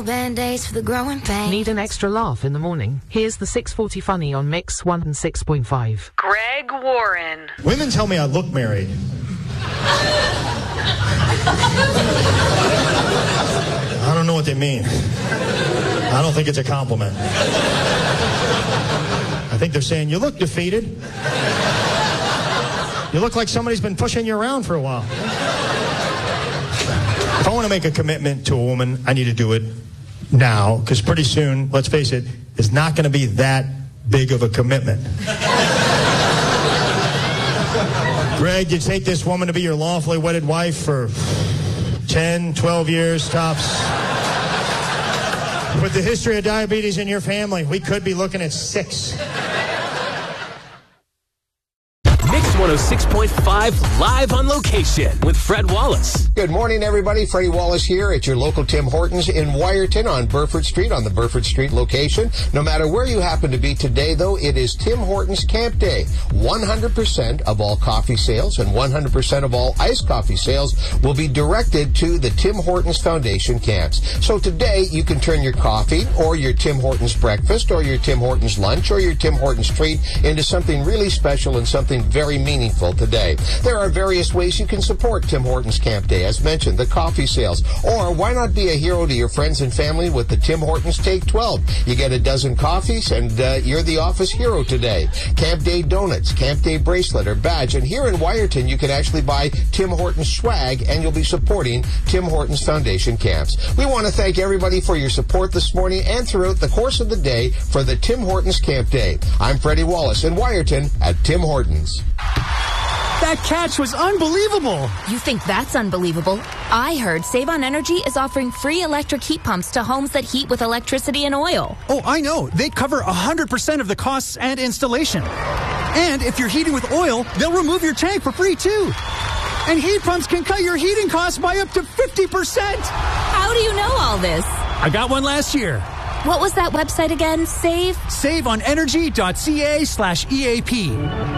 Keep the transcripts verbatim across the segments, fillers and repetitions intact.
Band-aids for the growing pain. Need an extra laugh in the morning? Here's the six forty Funny on Mix one oh six point five. Greg Warren. Women tell me I look married. I don't know what they mean. I don't think it's a compliment. I think they're saying, you look defeated. You look like somebody's been pushing you around for a while. If I want to make a commitment to a woman, I need to do it now, because pretty soon, let's face it, it's not going to be that big of a commitment. Greg, you take this woman to be your lawfully wedded wife for ten, twelve years, tops. With the history of diabetes in your family, we could be looking at six. one oh six point five live on location with Fred Wallace. Good morning, everybody. Freddie Wallace here at your local Tim Hortons in Wyerton on Burford Street, on the Burford Street location. No matter where you happen to be today, though, it is Tim Hortons Camp Day. one hundred percent of all coffee sales and one hundred percent of all iced coffee sales will be directed to the Tim Hortons Foundation camps. So today, you can turn your coffee or your Tim Hortons breakfast or your Tim Hortons lunch or your Tim Hortons treat into something really special and something very meaningful. meaningful today. There are various ways you can support Tim Hortons Camp Day. As mentioned, the coffee sales. Or why not be a hero to your friends and family with the Tim Hortons Take twelve? You get a dozen coffees and uh, you're the office hero today. Camp Day donuts, Camp Day bracelet or badge. And here in Wyerton, you can actually buy Tim Hortons swag and you'll be supporting Tim Hortons Foundation camps. We want to thank everybody for your support this morning and throughout the course of the day for the Tim Hortons Camp Day. I'm Freddie Wallace in Wyerton at Tim Hortons. That catch was unbelievable. You think that's unbelievable? I heard Save on Energy is offering free electric heat pumps to homes that heat with electricity and oil. Oh, I know. They cover one hundred percent of the costs and installation. And if you're heating with oil, they'll remove your tank for free, too. And heat pumps can cut your heating costs by up to fifty percent. How do you know all this? I got one last year. What was that website again? Save? saveonenergy.ca slash EAP.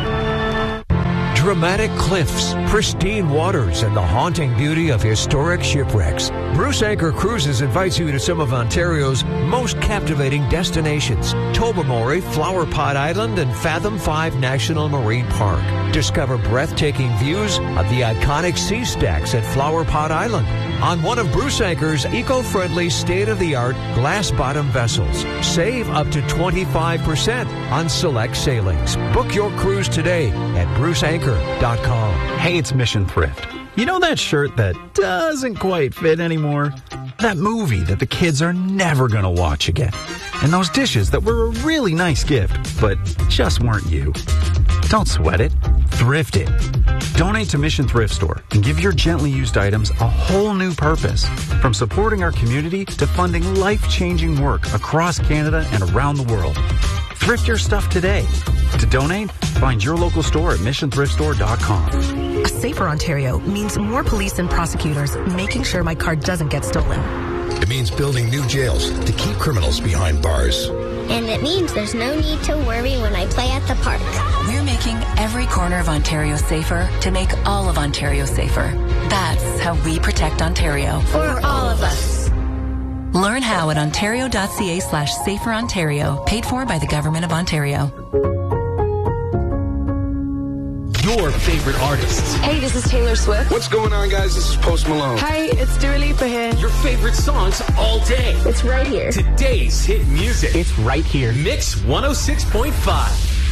Dramatic cliffs, pristine waters, and the haunting beauty of historic shipwrecks. Bruce Anchor Cruises invites you to some of Ontario's most captivating destinations. Tobermory, Flower Pot Island, and Fathom five National Marine Park. Discover breathtaking views of the iconic sea stacks at Flower Pot Island on one of Bruce Anchor's eco-friendly, state-of-the-art glass-bottom vessels. Save up to twenty-five percent on select sailings. Book your cruise today at bruce anchor dot com. Hey, it's Mission Thrift. You know that shirt that doesn't quite fit anymore? That movie that the kids are never going to watch again? And those dishes that were a really nice gift, but just weren't you? Don't sweat it. Thrift it. Donate to Mission Thrift Store and give your gently used items a whole new purpose. From supporting our community to funding life-changing work across Canada and around the world. Thrift your stuff today. To donate, find your local store at mission thrift store dot com. A safer Ontario means more police and prosecutors making sure my car doesn't get stolen. It means building new jails to keep criminals behind bars. And it means there's no need to worry when I play at the park. We're making every corner of Ontario safer to make all of Ontario safer. That's how we protect Ontario. For all of us. Learn how at ontario.ca slash safer Ontario. Paid for by the Government of Ontario. Your favorite artists. Hey, this is Taylor Swift. What's going on, guys? This is Post Malone. Hi, it's Dua Lipa here. Your favorite songs all day. It's right here. Today's hit music. It's right here. Mix one oh six point five.